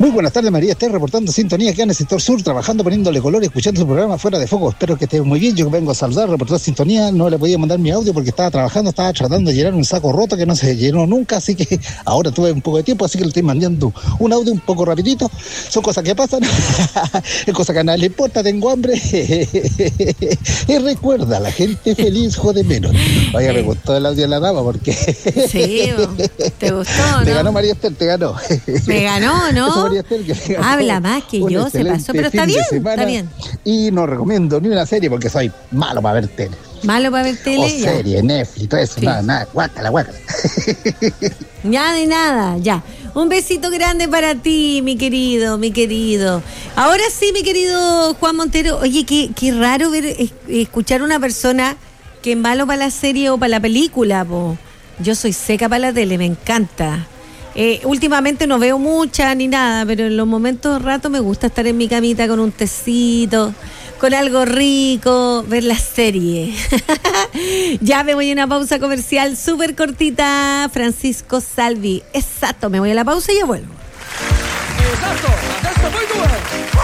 Muy buenas tardes, María. Estoy reportando sintonía acá en el sector sur, trabajando, poniéndole color y escuchando su programa fuera de foco. Espero que esté muy bien. Yo vengo a saludar, reportar sintonía. No le podía mandar mi audio porque estaba trabajando, estaba tratando de llenar un saco roto que no se llenó nunca, así que ahora tuve un poco de tiempo, así que le estoy mandando un audio un poco rapidito. Son cosas que pasan, es cosa que a nadie le importa, tengo hambre. Y recuerda, la gente feliz jode menos. Oiga, me gustó el audio de la dama porque... Sí, ¿te gustó, no? Te ganó María Esther, te ganó. Me ganó, ¿no? Habla más que un yo, se pasó, pero está bien, está bien. Y no recomiendo ni una serie porque soy malo para ver tele. Malo para ver tele. O serie, Netflix, todo eso, sí. Nada, guácala. Ya de nada, ya. Un besito grande para ti, mi querido. Ahora sí, mi querido Juan Montero. Oye, qué raro escuchar a una persona que es malo para la serie o para la película, po. Yo soy seca para la tele, me encanta. Últimamente no veo mucha ni nada, pero en los momentos ratos me gusta estar en mi camita con un tecito, con algo rico, ver la serie. Ya me voy a una pausa comercial súper cortita. Francisco Salvi. Exacto, me voy a la pausa y ya vuelvo. Exacto, muy bien.